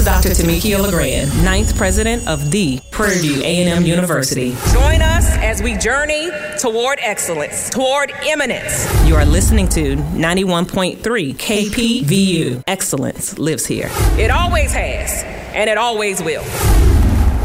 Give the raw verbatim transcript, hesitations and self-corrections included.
Doctor Tamika LeGrand, ninth president of the Prairie View A and M University. Join us as we journey toward excellence, toward eminence. You are listening to ninety-one point three K P V U. Excellence lives here. It always has, and it always will.